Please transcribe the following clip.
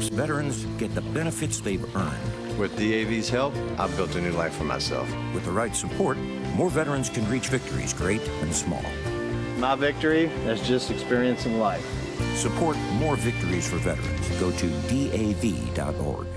helps veterans get the benefits they've earned. With DAV's help, I've built a new life for myself. With the right support, more veterans can reach victories great and small. My victory is just experiencing life. Support more victories for veterans. Go to DAV.org.